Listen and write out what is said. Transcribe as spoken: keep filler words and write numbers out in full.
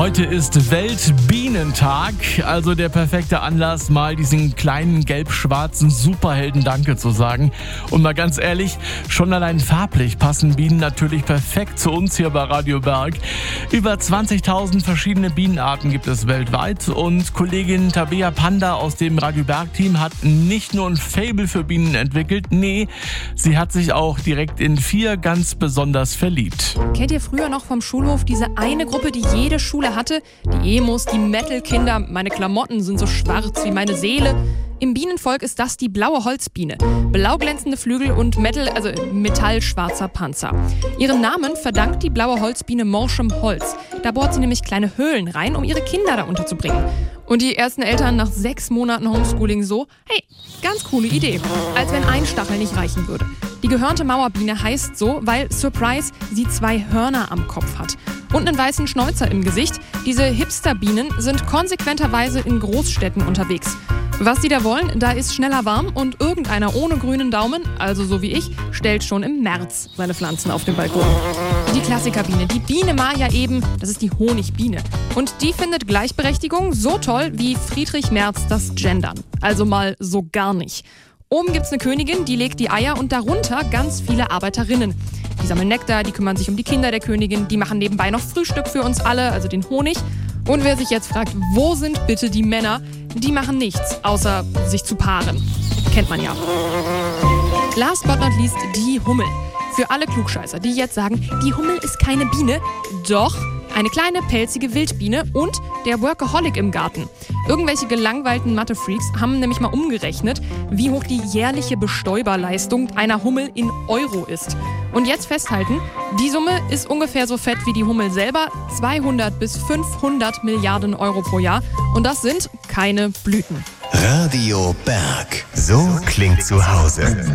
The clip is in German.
Heute ist Weltbienentag, also der perfekte Anlass, mal diesen kleinen gelb-schwarzen Superhelden Danke zu sagen. Und mal ganz ehrlich, schon allein farblich passen Bienen natürlich perfekt zu uns hier bei Radio Berg. Über zwanzigtausend verschiedene Bienenarten gibt es weltweit und Kollegin Tabea Panda aus dem Radio Berg Team hat nicht nur ein Faible für Bienen entwickelt, nee, sie hat sich auch direkt in vier ganz besonders verliebt. Kennt ihr früher noch vom Schulhof diese eine Gruppe, die jede Schule hatte? Die Emos, die Metal-Kinder, meine Klamotten sind so schwarz wie meine Seele. Im Bienenvolk ist das die blaue Holzbiene. Blau glänzende Flügel und Metal, also metallschwarzer Panzer. Ihren Namen verdankt die blaue Holzbiene morschem Holz. Da bohrt sie nämlich kleine Höhlen rein, um ihre Kinder da unterzubringen. Und die ersten Eltern nach sechs Monaten Homeschooling so, hey, ganz coole Idee. Als wenn ein Stachel nicht reichen würde. Die gehörnte Mauerbiene heißt so, weil, Surprise, sie zwei Hörner am Kopf hat. Und einen weißen Schnäuzer im Gesicht. Diese Hipsterbienen sind konsequenterweise in Großstädten unterwegs. Was die da wollen, da ist schneller warm und irgendeiner ohne grünen Daumen, also so wie ich, stellt schon im März seine Pflanzen auf den Balkon. Die Klassikerbiene, die Biene Maya eben, das ist die Honigbiene. Und die findet Gleichberechtigung so toll wie Friedrich Merz das Gendern. Also mal so gar nicht. Oben gibt's eine Königin, die legt die Eier und darunter ganz viele Arbeiterinnen. Die sammeln Nektar, die kümmern sich um die Kinder der Königin, die machen nebenbei noch Frühstück für uns alle, also den Honig. Und wer sich jetzt fragt, wo sind bitte die Männer? Die machen nichts, außer sich zu paaren. Kennt man ja. Last but not least die Hummel. Für alle Klugscheißer, die jetzt sagen, die Hummel ist keine Biene. Doch, eine kleine, pelzige Wildbiene und der Workaholic im Garten. Irgendwelche gelangweilten Mathe-Freaks haben nämlich mal umgerechnet, wie hoch die jährliche Bestäuberleistung einer Hummel in Euro ist. Und jetzt festhalten, die Summe ist ungefähr so fett wie die Hummel selber, zweihundert bis fünfhundert Milliarden Euro pro Jahr. Und das sind keine Blüten. Radio Berg. So klingt zu Hause.